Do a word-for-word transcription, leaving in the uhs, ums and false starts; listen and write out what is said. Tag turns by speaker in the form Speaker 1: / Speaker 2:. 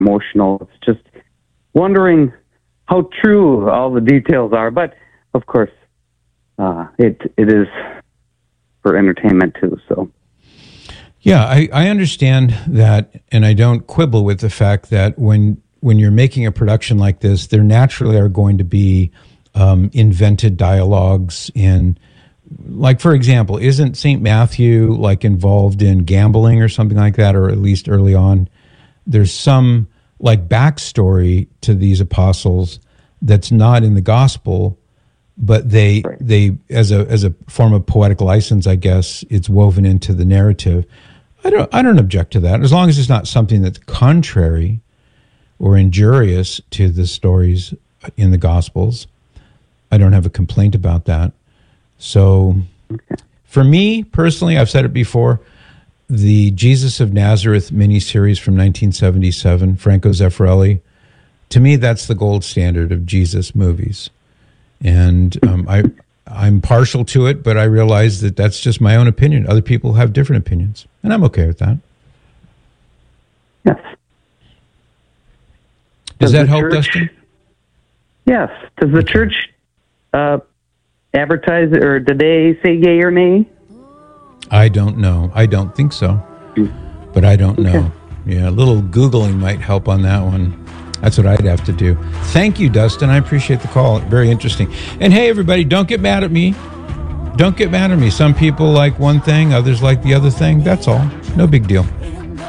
Speaker 1: emotional. It's just wondering how true all the details are. But of course, uh, it it is for entertainment too. So.
Speaker 2: Yeah, I, I understand that, and I don't quibble with the fact that when when you're making a production like this, there naturally are going to be um, invented dialogues in, like, for example, isn't Saint Matthew like involved in gambling or something like that, or at least early on? There's some like backstory to these apostles that's not in the gospel, but they
Speaker 1: right.
Speaker 2: they as a as a form of poetic license, I guess, it's woven into the narrative. I don't I don't object to that, as long as it's not something that's contrary or injurious to the stories in the Gospels. I don't have a complaint about that. So for me personally, I've said it before, the Jesus of Nazareth miniseries from nineteen seventy-seven, Franco Zeffirelli, to me that's the gold standard of Jesus movies. And um, I I'm partial to it, but I realize that that's just my own opinion. Other people have different opinions, and I'm okay with that.
Speaker 1: Yes.
Speaker 2: Does, Does that help,
Speaker 1: church,
Speaker 2: Dustin?
Speaker 1: Yes. Does the okay. church uh, advertise, or did they say yay or nay?
Speaker 2: I don't know. I don't think so, but I don't
Speaker 1: okay.
Speaker 2: know. Yeah, a little Googling might help on that one. That's what I'd have to do. Thank you, Dustin. I appreciate the call. Very interesting. And hey, everybody, don't get mad at me. Don't get mad at me. Some people like one thing, others like the other thing. That's all. No big deal.